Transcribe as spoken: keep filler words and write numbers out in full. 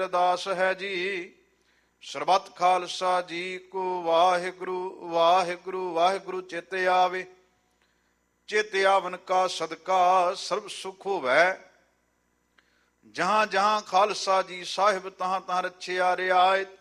ਅਰਦਾਸ ਹੈ ਜੀ। ਸਰਬੱਤ ਖਾਲਸਾ ਜੀ ਕੋ ਵਾਹਿਗੁਰੂ ਵਾਹਿਗੁਰੂ ਵਾਹਿਗੁਰੂ ਚੇਤੇ ਆਵੇ। ਚੇਤੇ ਆਵਨ ਕਾ ਸਦਕਾ ਸਰਬ ਸੁਖ ਹੋਵੈ। ਜਹਾਂ ਜਹਾਂ ਖਾਲਸਾ ਜੀ ਸਾਹਿਬ ਤਹਾਂ ਤਹਾਂ ਰਛਿਆ ਰਿਆਇਤ।